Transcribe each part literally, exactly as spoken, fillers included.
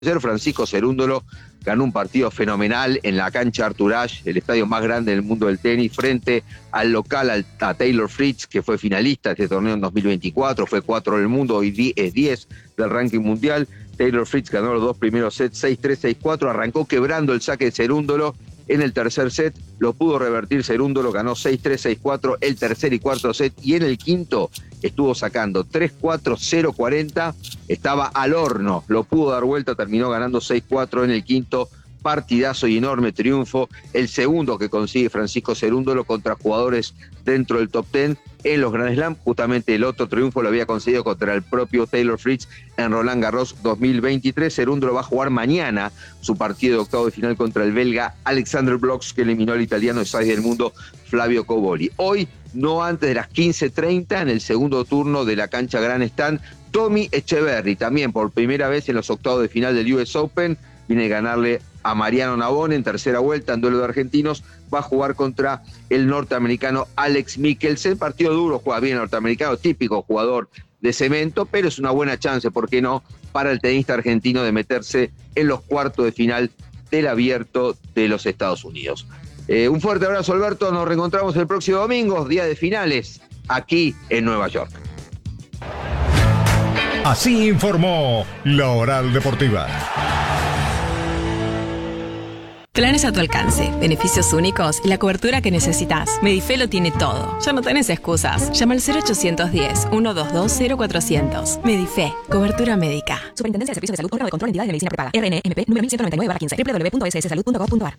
Ayer Francisco Cerúndolo ganó un partido fenomenal en la cancha Arthur Ashe, el estadio más grande del mundo del tenis, frente al local, al, a Taylor Fritz, que fue finalista de este torneo en dos mil veinticuatro, fue cuatro del mundo y es diez del ranking mundial. Taylor Fritz ganó los dos primeros sets, seis tres, seis cuatro, arrancó quebrando el saque de Cerúndolo. En el tercer set lo pudo revertir Cerúndolo, ganó seis tres, seis cuatro el tercer y cuarto set, y en el quinto estuvo sacando tres cuatro, cero cuarenta, estaba al horno, lo pudo dar vuelta, terminó ganando seis cuatro en el quinto. Partidazo y enorme triunfo, el segundo que consigue Francisco Cerúndolo contra jugadores dentro del top diez en los Grand Slam. Justamente el otro triunfo lo había conseguido contra el propio Taylor Fritz en Roland Garros dos mil veintitrés. Cerúndolo va a jugar mañana su partido de octavo de final contra el belga Alexander Bloch, que eliminó al italiano de seis del mundo Flavio Coboli. Hoy, no antes de las quince treinta, en el segundo turno de la cancha Grand Stand, Tommy Echeverry, también por primera vez en los octavos de final del U S Open, viene a ganarle a Mariano Navone en tercera vuelta en duelo de argentinos. Va a jugar contra el norteamericano Alex Mikkelsen. Partido duro, juega bien el norteamericano, típico jugador de cemento, pero es una buena chance, ¿por qué no?, para el tenista argentino de meterse en los cuartos de final del Abierto de los Estados Unidos. Eh, un fuerte abrazo, Alberto. Nos reencontramos el próximo domingo, día de finales, aquí en Nueva York. Así informó La Oral Deportiva. Planes a tu alcance, beneficios únicos y la cobertura que necesitas. Medife lo tiene todo. Ya no tenés excusas. Llama al cero ochocientos diez, ciento veintidós, cero cuatrocientos. Medife, cobertura médica. Superintendencia de Servicios de Salud, órgano de control de entidades de medicina prepaga. R N M P número mil ciento noventa y nueve barra quince. doble u doble u doble u punto s s salud punto gov punto a r.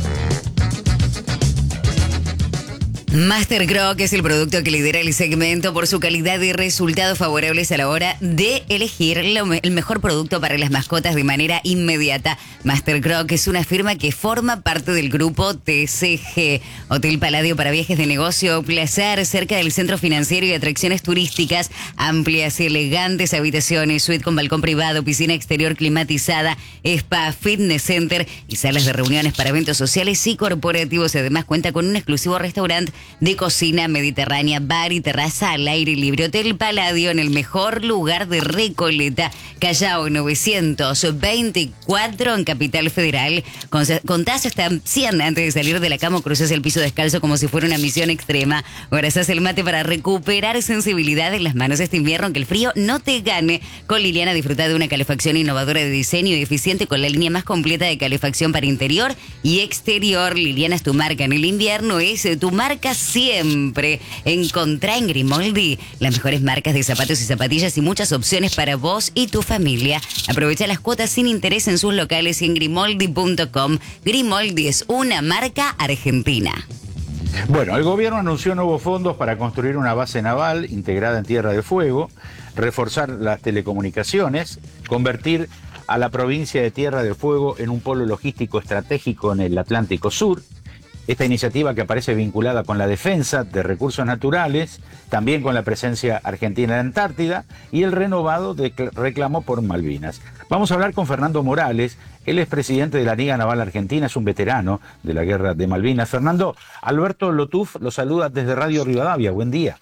Master Croc es el producto que lidera el segmento por su calidad y resultados favorables a la hora de elegir lo, el mejor producto para las mascotas de manera inmediata. Master Croc es una firma que forma parte del grupo T C G. Hotel Palladio para viajes de negocio, placer, cerca del centro financiero y atracciones turísticas, amplias y elegantes habitaciones, suite con balcón privado, piscina exterior climatizada, spa, fitness center y salas de reuniones para eventos sociales y corporativos. Además cuenta con un exclusivo restaurante de cocina mediterránea, bar y terraza al aire libre. Hotel Palladio en el mejor lugar de Recoleta, Callao novecientos veinticuatro en Capital Federal. Contás hasta cien antes de salir de la cama o cruzas el piso descalzo como si fuera una misión extrema. O abrazás el mate para recuperar sensibilidad en las manos este invierno, que el frío no te gane. Con Liliana disfruta de una calefacción innovadora de diseño y eficiente con la línea más completa de calefacción para interior y exterior. Liliana es tu marca en el invierno, es tu marca siempre. Encontrá en Grimoldi las mejores marcas de zapatos y zapatillas y muchas opciones para vos y tu familia. Aprovecha las cuotas sin interés en sus locales y en grimoldi punto com. Grimoldi es una marca argentina. Bueno, el gobierno anunció nuevos fondos para construir una base naval integrada en Tierra del Fuego, reforzar las telecomunicaciones, convertir a la provincia de Tierra del Fuego en un polo logístico estratégico en el Atlántico Sur. Esta iniciativa, que aparece vinculada con la defensa de recursos naturales, también con la presencia argentina en la Antártida y el renovado de reclamo por Malvinas. Vamos a hablar con Fernando Morales, él es presidente de la Liga Naval Argentina, es un veterano de la guerra de Malvinas. Fernando, Alberto Lotuf lo saluda desde Radio Rivadavia, buen día.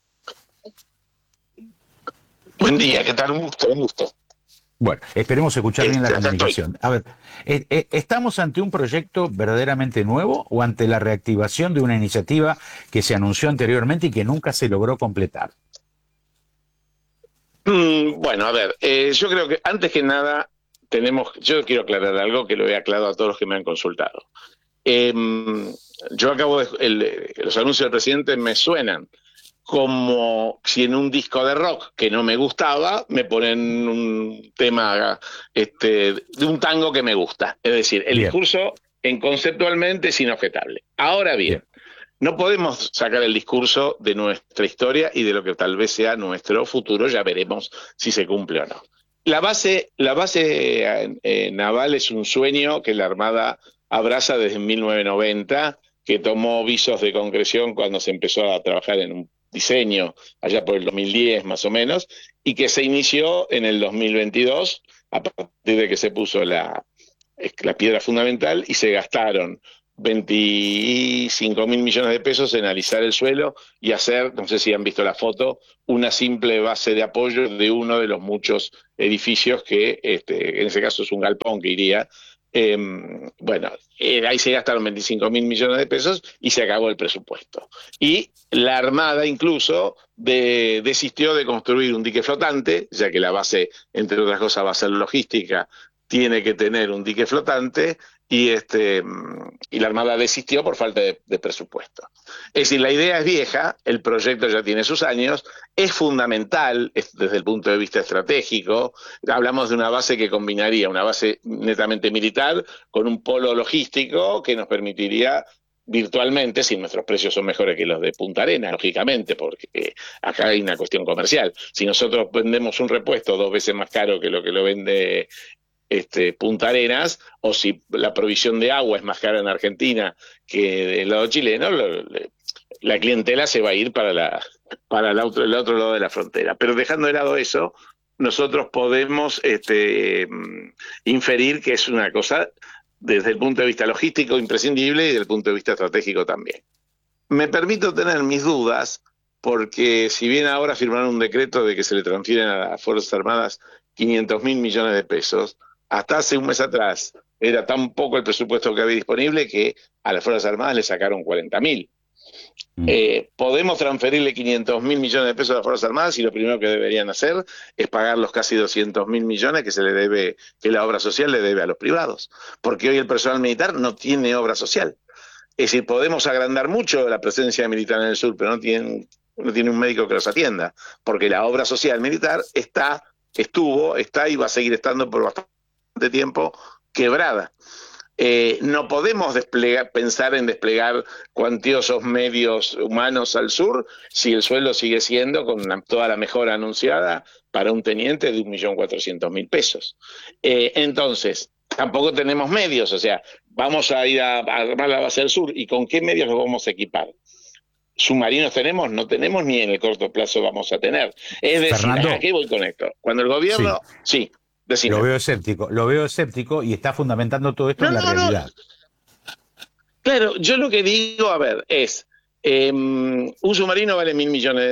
Buen día, ¿qué tal? Un gusto, un gusto. Bueno, esperemos escuchar bien la Este, comunicación. A ver, eh, eh, ¿estamos ante un proyecto verdaderamente nuevo o ante la reactivación de una iniciativa que se anunció anteriormente y que nunca se logró completar? Mm, bueno, a ver, eh, yo creo que antes que nada tenemos, yo quiero aclarar algo que lo he aclarado a todos los que me han consultado. Eh, yo acabo de, el, los anuncios del presidente me suenan como si en un disco de rock que no me gustaba me ponen un tema este, de un tango que me gusta. Es decir, el bien. discurso en conceptualmente es inobjetable. Ahora bien, bien, no podemos sacar el discurso de nuestra historia y de lo que tal vez sea nuestro futuro, ya veremos si se cumple o no. La base, la base eh, naval es un sueño que la Armada abraza desde mil novecientos noventa, que tomó visos de concreción cuando se empezó a trabajar en un diseño allá por el dos mil diez más o menos, y que se inició en el dos mil veintidós a partir de que se puso la, la piedra fundamental y se gastaron veinticinco mil millones de pesos en alisar el suelo y hacer, no sé si han visto la foto, una simple base de apoyo de uno de los muchos edificios que, este, en ese caso es un galpón que iría. Eh, bueno, eh, ahí se gastaron veinticinco mil millones de pesos y se acabó el presupuesto. Y la Armada incluso de, desistió de construir un dique flotante, ya que la base, entre otras cosas, va a ser logística, tiene que tener un dique flotante, y este y la Armada desistió por falta de, de presupuesto. Es decir, la idea es vieja, el proyecto ya tiene sus años, es fundamental es, desde el punto de vista estratégico. Hablamos de una base que combinaría una base netamente militar con un polo logístico que nos permitiría virtualmente, si nuestros precios son mejores que los de Punta Arenas, lógicamente, porque acá hay una cuestión comercial. Si nosotros vendemos un repuesto dos veces más caro que lo que lo vende Este, Punta Arenas, o si la provisión de agua es más cara en Argentina que del lado chileno, lo, le, la clientela se va a ir para, la, para el, otro, el otro lado de la frontera. Pero dejando de lado eso, nosotros podemos este, inferir que es una cosa desde el punto de vista logístico imprescindible y desde el punto de vista estratégico también. Me permito tener mis dudas porque si bien ahora firmaron un decreto de que se le transfieren a las Fuerzas Armadas quinientos mil millones de pesos, hasta hace un mes atrás era tan poco el presupuesto que había disponible que a las Fuerzas Armadas le sacaron cuarenta mil. Mm. Eh, podemos transferirle quinientos mil millones de pesos a las Fuerzas Armadas y lo primero que deberían hacer es pagar los casi doscientos mil millones que se le debe, que la obra social le debe a los privados, porque hoy el personal militar no tiene obra social. Es decir, podemos agrandar mucho la presencia militar en el sur, pero no tienen, no tiene un médico que los atienda, porque la obra social militar está, estuvo, está y va a seguir estando por bastante de tiempo quebrada. Eh, no podemos desplegar, pensar en desplegar cuantiosos medios humanos al sur si el sueldo sigue siendo, con la, toda la mejora anunciada, para un teniente de un millón cuatrocientos mil pesos. Eh, entonces, tampoco tenemos medios, o sea, vamos a ir a, a armar la base del sur, ¿y con qué medios los vamos a equipar? ¿Submarinos tenemos? No tenemos, ni en el corto plazo vamos a tener. Es decir, Fernando, ¿a qué voy con esto? Cuando el gobierno... Sí. sí Decime. Lo veo escéptico, lo veo escéptico y está fundamentando todo esto no, en la no, realidad. No. Claro, yo lo que digo, a ver, es, eh, un submarino vale mil millones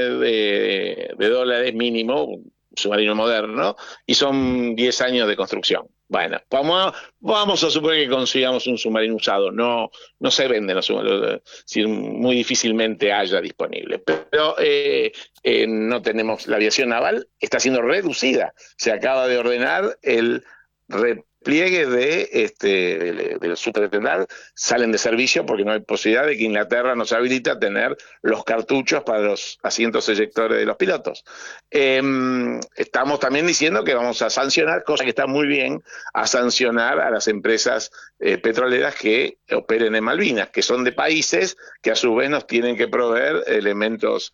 de, de dólares mínimo, un submarino moderno, y son diez años de construcción. Bueno, vamos a, vamos a suponer que consigamos un submarino usado, no, no se venden los submarinos, si muy difícilmente haya disponible, pero eh, eh, no tenemos, la aviación naval está siendo reducida, se acaba de ordenar el repliegue de, este, de, de los supertentar, salen de servicio porque no hay posibilidad de que Inglaterra nos habilite a tener los cartuchos para los asientos eyectores de los pilotos. Eh, estamos también diciendo que vamos a sancionar, cosa que está muy bien, a sancionar a las empresas eh, petroleras que operen en Malvinas, que son de países que a su vez nos tienen que proveer elementos,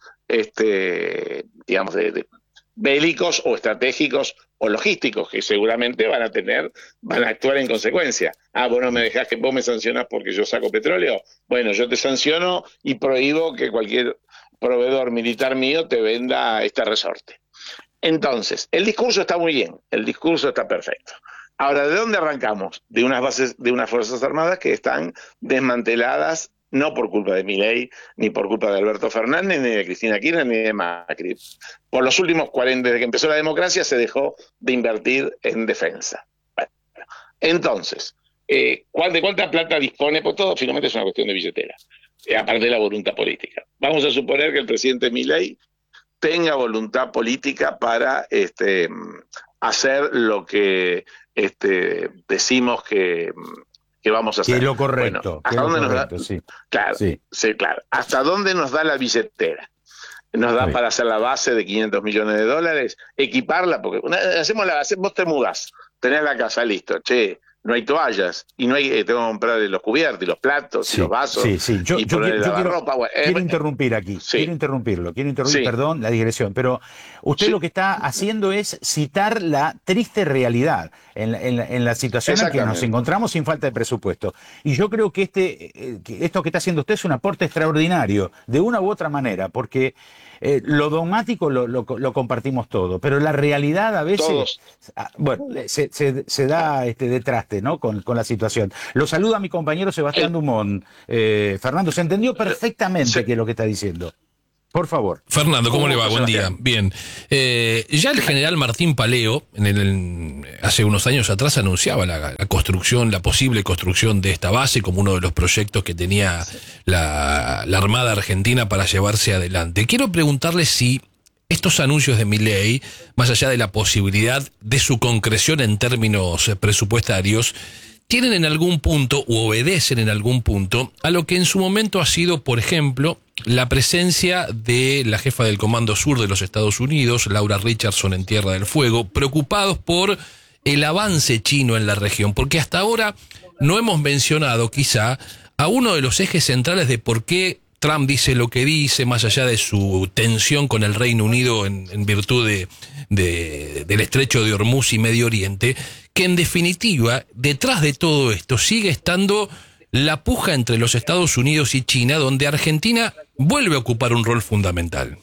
este, digamos, de, de bélicos o estratégicos o logísticos que seguramente van a tener, van a actuar en consecuencia. Ah, vos no me dejás que vos me sancionás porque yo saco petróleo. Bueno, yo te sanciono y prohíbo que cualquier proveedor militar mío te venda este resorte. Entonces, el discurso está muy bien, el discurso está perfecto. Ahora, ¿de dónde arrancamos? De unas bases, de unas Fuerzas Armadas que están desmanteladas, no por culpa de Milei, ni por culpa de Alberto Fernández, ni de Cristina Kirchner, ni de Macri. Por los últimos cuarenta, desde que empezó la democracia, se dejó de invertir en defensa. Bueno, entonces, eh, ¿de cuánta plata dispone? Pues todo finalmente es una cuestión de billetera, eh, aparte de la voluntad política. Vamos a suponer que el presidente Milei tenga voluntad política para este, hacer lo que este, decimos que... que vamos a hacer. Que es lo correcto. Bueno, ¿hasta dónde nos da? Sí. Claro, sí. sí, claro. ¿Hasta dónde nos da la billetera? Nos da sí. para hacer la base de quinientos millones de dólares, equiparla, porque una, hacemos la base, vos te mudás, tenés la casa, listo, che, no hay toallas, y no hay, eh, tengo que comprar los cubiertos, y los platos, sí, y los vasos, sí, sí. Yo, y yo, ponerle yo la quiero, ropa. Bueno, quiero eh, interrumpir aquí, sí. quiero interrumpirlo, quiero interrumpir, sí. perdón, la digresión, pero usted sí. lo que está haciendo es citar la triste realidad en, en, en la situación en que nos encontramos sin falta de presupuesto. Y yo creo que este, eh, que esto que está haciendo usted es un aporte extraordinario, de una u otra manera, porque eh, lo dogmático lo, lo, lo compartimos todo, pero la realidad a veces, ah, bueno, se, se, se da este, de traste. empate, ¿no? Con, con la situación. Lo saluda mi compañero Sebastián Dumont. Eh, Fernando, se entendió perfectamente sí. qué es lo que está diciendo. Por favor. Fernando, ¿cómo, ¿Cómo le va? Buen día. Bien. Eh, ya el general Martín Paleo, en el, en, hace unos años atrás, anunciaba la, la construcción, la posible construcción de esta base como uno de los proyectos que tenía la, la Armada Argentina para llevarse adelante. Quiero preguntarle si estos anuncios de Milei, más allá de la posibilidad de su concreción en términos presupuestarios, tienen en algún punto, u obedecen en algún punto, a lo que en su momento ha sido, por ejemplo, la presencia de la jefa del Comando Sur de los Estados Unidos, Laura Richardson, en Tierra del Fuego, preocupados por el avance chino en la región, porque hasta ahora no hemos mencionado quizá a uno de los ejes centrales de por qué Trump dice lo que dice, más allá de su tensión con el Reino Unido en, en virtud de, de, del estrecho de Hormuz y Medio Oriente, que en definitiva, detrás de todo esto sigue estando la puja entre los Estados Unidos y China, donde Argentina vuelve a ocupar un rol fundamental.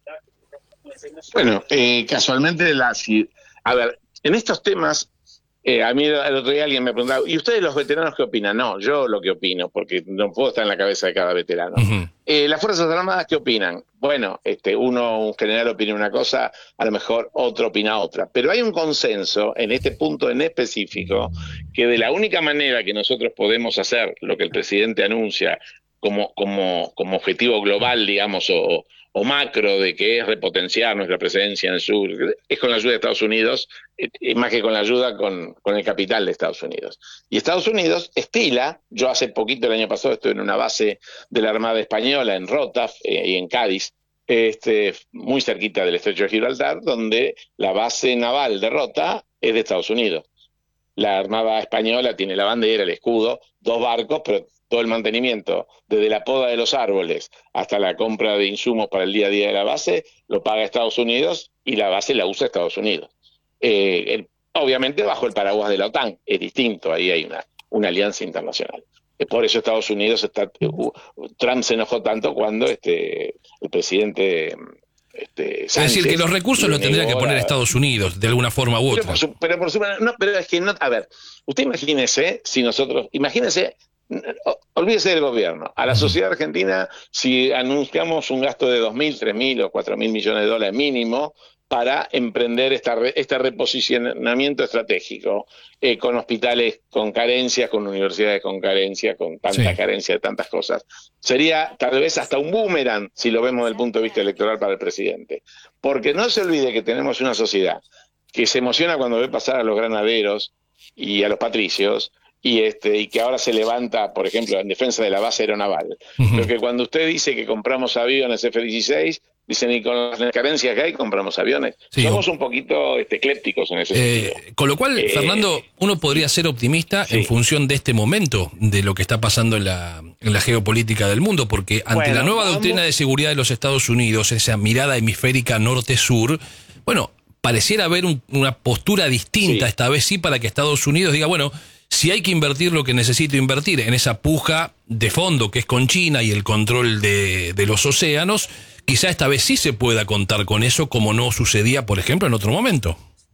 Bueno, eh, casualmente, la, si, a ver, en estos temas, eh, a mí el otro día alguien me preguntaba, ¿y ustedes los veteranos qué opinan? No, yo lo que opino, porque no puedo estar en la cabeza de cada veterano. Uh-huh. Eh, ¿Las Fuerzas Armadas qué opinan? Bueno, este, uno, un general opina una cosa, a lo mejor otro opina otra. Pero hay un consenso en este punto en específico que de la única manera que nosotros podemos hacer lo que el presidente anuncia como, como, como objetivo global, digamos, o, o macro, de que es repotenciar nuestra presencia en el sur, es con la ayuda de Estados Unidos, eh, más que con la ayuda con, con el capital de Estados Unidos. Y Estados Unidos estila, yo hace poquito, el año pasado, estuve en una base de la Armada Española en Rotaf eh, y en Cádiz, este, muy cerquita del Estrecho de Gibraltar, donde la base naval de Rota es de Estados Unidos. La Armada Española tiene la bandera, el escudo, dos barcos, pero todo el mantenimiento, desde la poda de los árboles hasta la compra de insumos para el día a día de la base, lo paga Estados Unidos y la base la usa Estados Unidos. Eh, el, obviamente bajo el paraguas de la OTAN, es distinto, ahí hay una, una alianza internacional. Eh, por eso Estados Unidos, está, uh, Trump se enojó tanto cuando este, el presidente... Este, Sánchez, es decir, que los recursos los tendría que poner a Estados Unidos, de alguna forma u otra. Pero por, su, pero por su, no, pero es que no, a ver, usted imagínese si nosotros, imagínese, olvídese del gobierno, a la sociedad argentina, si anunciamos un gasto de dos mil, tres mil o cuatro mil millones de dólares mínimo para emprender esta, este reposicionamiento estratégico, eh, con hospitales con carencias, con universidades con carencias, con tanta sí. carencia de tantas cosas. Sería tal vez hasta un boomerang, si lo vemos desde el punto de vista electoral, para el presidente. Porque no se olvide que tenemos una sociedad que se emociona cuando ve pasar a los granaderos y a los patricios, y este y que ahora se levanta, por ejemplo, en defensa de la base aeronaval. Uh-huh. Pero que cuando usted dice que compramos aviones F dieciséis, dicen, y con las carencias que hay, compramos aviones. Sí, Somos un poquito este, eclépticos en ese eh, sentido. Con lo cual, eh, Fernando, uno podría ser optimista sí. en función de este momento, de lo que está pasando en la, en la geopolítica del mundo, porque ante bueno, la nueva vamos... doctrina de seguridad de los Estados Unidos, esa mirada hemisférica norte-sur, bueno, pareciera haber un, una postura distinta, sí. esta vez sí, para que Estados Unidos diga, bueno, si hay que invertir lo que necesito invertir en esa puja de fondo que es con China y el control de, de los océanos, quizá esta vez sí se pueda contar con eso, como no sucedía, por ejemplo, en otro momento.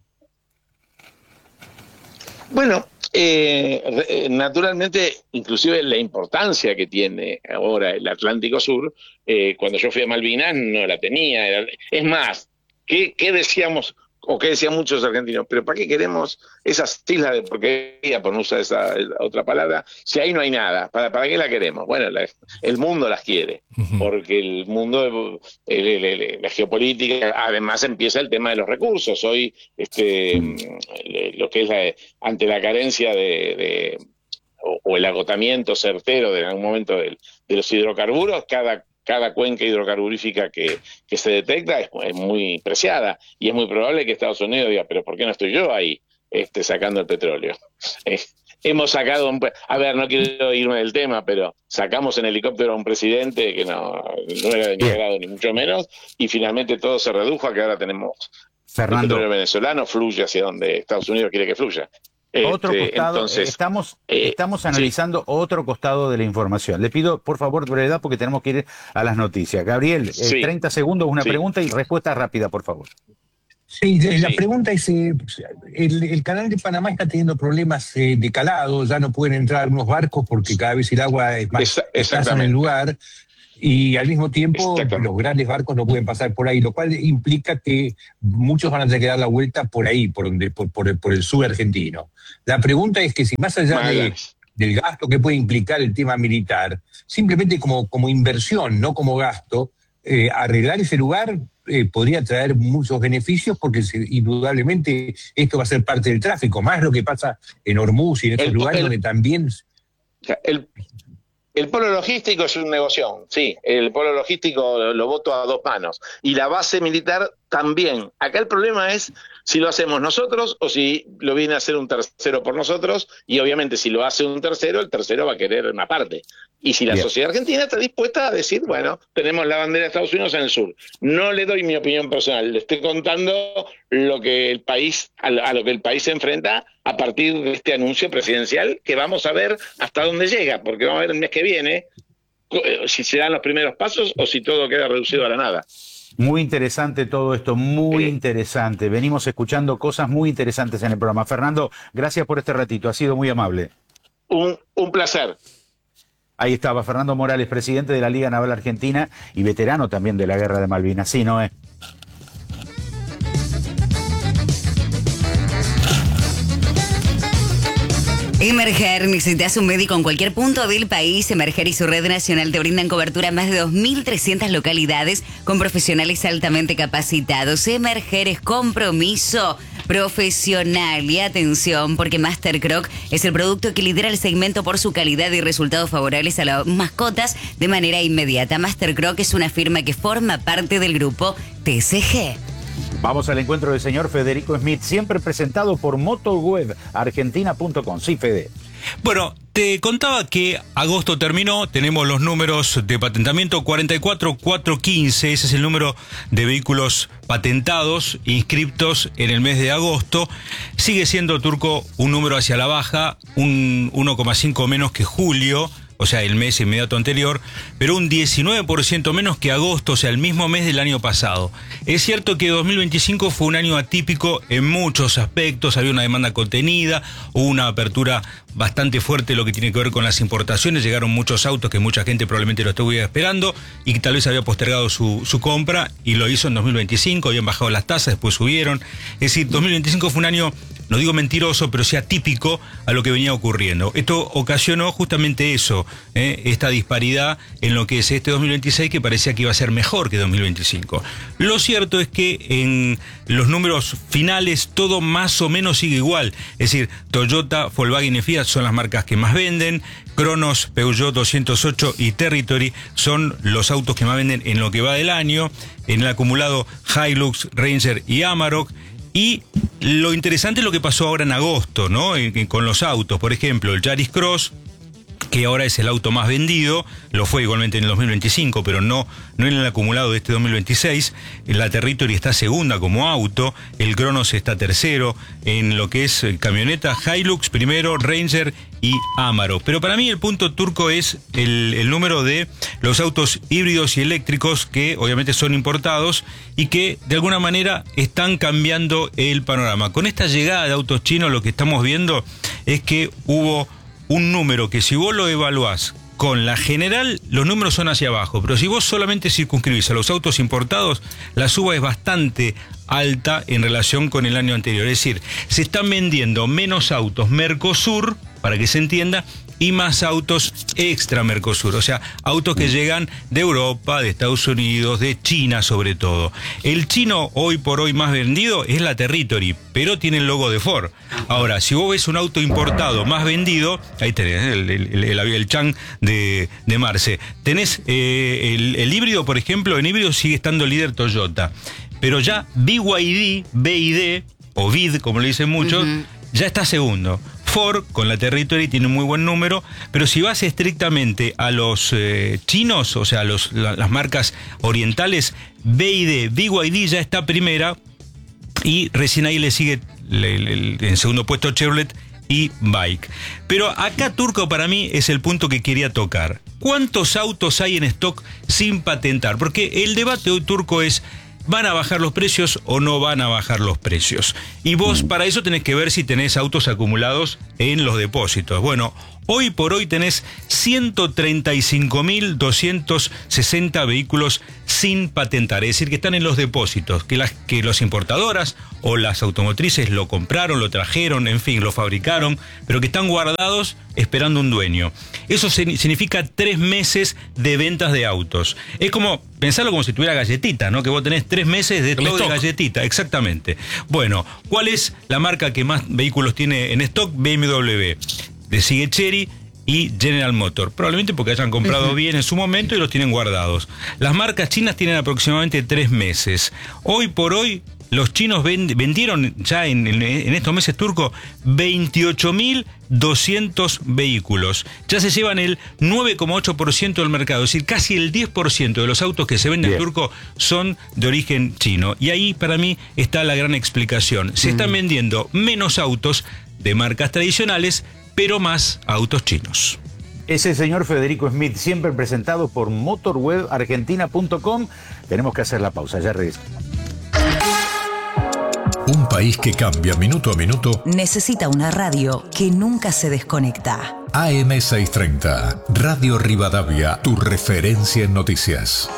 Bueno, eh, naturalmente, inclusive la importancia que tiene ahora el Atlántico Sur, eh, cuando yo fui a Malvinas no la tenía. Era, es más, ¿qué, qué decíamos? O que decían muchos argentinos, pero ¿para qué queremos esas islas de porquería, por no usar esa otra palabra, si ahí no hay nada? ¿Para, para qué la queremos? Bueno, la, el mundo las quiere, uh-huh. porque el mundo, el, el, el, la geopolítica, además empieza el tema de los recursos. Hoy, este, lo que es la, ante la carencia de, de o, o el agotamiento certero de en algún momento de, de los hidrocarburos, cada Cada cuenca hidrocarburífica que, que se detecta es, es muy preciada, y es muy probable que Estados Unidos diga, pero ¿por qué no estoy yo ahí este, sacando el petróleo? Eh, hemos sacado, un, a ver, no quiero irme del tema, pero sacamos en helicóptero a un presidente que no, no era de mi agrado ni mucho menos, y finalmente todo se redujo a que ahora tenemos Fernando. El petróleo venezolano fluye hacia donde Estados Unidos quiere que fluya. Otro este, costado, entonces, estamos, eh, estamos analizando sí. otro costado de la información. Le pido, por favor, brevedad, porque tenemos que ir a las noticias. Gabriel, sí. eh, treinta segundos, una sí. pregunta y respuesta rápida, por favor. Sí, de- la Sí. pregunta es, eh, el, el canal de Panamá está teniendo problemas eh, de calado, ya no pueden entrar algunos barcos porque cada vez el agua es más Esa- escasa en exactamente. el lugar, y al mismo tiempo Exactamente. los grandes barcos no pueden pasar por ahí, lo cual implica que muchos van a tener que dar la vuelta por ahí, por, donde, por, por el, por el sur argentino. La pregunta es que si más allá de, Magallanes. del gasto que puede implicar el tema militar, simplemente como, como inversión, no como gasto, eh, arreglar ese lugar eh, podría traer muchos beneficios porque se- indudablemente esto va a ser parte del tráfico, más lo que pasa en Hormuz y en esos El- lugares el- donde también... O sea, El, el polo logístico es un negocio, sí, el polo logístico lo, lo voto a dos manos. Y la base militar también. Acá el problema es si lo hacemos nosotros o si lo viene a hacer un tercero por nosotros, y obviamente si lo hace un tercero, el tercero va a querer una parte. Y si la Bien. sociedad argentina está dispuesta a decir, bueno, tenemos la bandera de Estados Unidos en el sur. No le doy mi opinión personal, le estoy contando lo que el país, a lo, a lo que el país se enfrenta a partir de este anuncio presidencial, que vamos a ver hasta dónde llega, porque vamos a ver el mes que viene co- eh, si se dan los primeros pasos o si todo queda reducido a la nada. Muy interesante todo esto, muy Sí. interesante. Venimos escuchando cosas muy interesantes en el programa. Fernando, gracias por este ratito, ha sido muy amable. Un, un placer. Ahí estaba Fernando Morales, presidente de la Liga Naval Argentina y veterano también de la Guerra de Malvinas. Sí, ¿no es? Emerger, necesitas un médico en cualquier punto del país. Emerger y su red nacional te brindan cobertura a más de dos mil trescientas localidades con profesionales altamente capacitados. Emerger es compromiso profesional y atención, porque Master Croc es el producto que lidera el segmento por su calidad y resultados favorables a las mascotas de manera inmediata. Master Croc es una firma que forma parte del grupo T C G. Vamos al encuentro del señor Federico Smith, siempre presentado por motoweb argentina punto com. Sí, Fede. Bueno, te contaba que agosto terminó, tenemos los números de patentamiento cuarenta y cuatro mil cuatrocientos quince, ese es el número de vehículos patentados, inscriptos en el mes de agosto. Sigue siendo, Turco, un número hacia la baja, un uno coma cinco menos que julio, o sea, el mes inmediato anterior, pero un diecinueve por ciento menos que agosto, o sea, el mismo mes del año pasado. Es cierto que dos mil veinticinco fue un año atípico en muchos aspectos, había una demanda contenida, hubo una apertura bastante fuerte en lo que tiene que ver con las importaciones, llegaron muchos autos que mucha gente probablemente lo estuviera esperando y que tal vez había postergado su, su compra y lo hizo en dos mil veinticinco, habían bajado las tasas, después subieron. Es decir, dos mil veinticinco fue un año, no digo mentiroso, pero sí atípico a lo que venía ocurriendo. Esto ocasionó justamente eso, ¿eh? Esta disparidad en lo que es este dos mil veintiséis, que parecía que iba a ser mejor que dos mil veinticinco. Lo cierto es que en los números finales todo más o menos sigue igual. Es decir, Toyota, Volkswagen y Fiat son las marcas que más venden, Cronos, Peugeot doscientos ocho y Territory son los autos que más venden en lo que va del año. En el acumulado, Hilux, Ranger y Amarok. Y lo interesante es lo que pasó ahora en agosto, ¿no? En- en- con los autos. Por ejemplo, el Yaris Cross, que ahora es el auto más vendido, lo fue igualmente en el dos mil veinticinco, pero no, no en el acumulado de este dos mil veintiséis. La Territory está segunda como auto, el Cronos está tercero, en lo que es eh, camioneta, Hilux primero, Ranger y Amarok. Pero para mí el punto, Turco, es el, el número de los autos híbridos y eléctricos, que obviamente son importados y que de alguna manera están cambiando el panorama. Con esta llegada de autos chinos, lo que estamos viendo es que hubo un número que, si vos lo evaluás con la general, los números son hacia abajo, pero si vos solamente circunscribís a los autos importados, la suba es bastante alta en relación con el año anterior. Es decir, se están vendiendo menos autos Mercosur, para que se entienda, y más autos extra Mercosur, o sea, autos que llegan de Europa, de Estados Unidos, de China sobre todo. El chino hoy por hoy más vendido es la Territory, pero tiene el logo de Ford. Ahora, si vos ves un auto importado más vendido, ahí tenés el, el, el, el, el Chang de, de Marce. Tenés eh, el, el híbrido, por ejemplo, en híbrido sigue estando líder Toyota, pero ya B Y D, B I D, o V I D, como le dicen muchos, uh-huh, ya está segundo. Ford con la Territory tiene un muy buen número, pero si vas estrictamente a los eh, chinos, o sea, los, la, las marcas orientales, B Y D, B Y D ya está primera, y recién ahí le sigue le, le, en segundo puesto Chevrolet y Bike. Pero acá, Turco, para mí es el punto que quería tocar. ¿Cuántos autos hay en stock sin patentar? Porque el debate hoy, Turco, es: ¿van a bajar los precios o no van a bajar los precios? Y vos para eso tenés que ver si tenés autos acumulados en los depósitos. Bueno, hoy por hoy tenés ciento treinta y cinco mil doscientos sesenta vehículos sin patentar, es decir, que están en los depósitos, que las que las importadoras o las automotrices lo compraron, lo trajeron, en fin, lo fabricaron, pero que están guardados esperando un dueño. Eso significa tres meses de ventas de autos. Es como, pensarlo como si tuviera galletita, ¿no? Que vos tenés tres meses de todo de galletita, exactamente. Bueno, ¿cuál es la marca que más vehículos tiene en stock? B M W. Le sigue Chery y General Motors, probablemente porque hayan comprado bien en su momento y los tienen guardados. Las marcas chinas tienen aproximadamente tres meses. Hoy por hoy, los chinos vend, vendieron ya en, en, en estos meses turcos veintiocho mil doscientos vehículos. Ya se llevan el nueve coma ocho por ciento del mercado, es decir, casi el diez por ciento de los autos que se venden en turco son de origen chino. Y ahí para mí está la gran explicación. Se están vendiendo menos autos de marcas tradicionales, pero más autos chinos. Ese señor Federico Smith, siempre presentado por motorweb argentina punto com. Tenemos que hacer la pausa, ya regresamos. Un país que cambia minuto a minuto. Necesita una radio que nunca se desconecta. A M seiscientos treinta, Radio Rivadavia, tu referencia en noticias.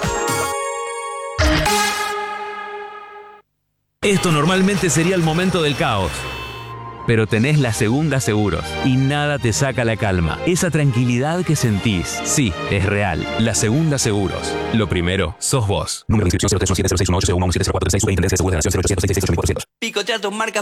Esto normalmente sería el momento del caos. Pero tenés la Segunda Seguros y nada te saca la calma. Esa tranquilidad que sentís, sí, es real. La Segunda Seguros. Lo primero, sos vos. Número de inscripción cero tres uno siete cero seis uno ocho cero uno uno siete cero cuatro seis. Superintendencia de Seguros de Nación cero ochocientos seis seis seis ocho mil cuatrocientos. Picotear tus marcas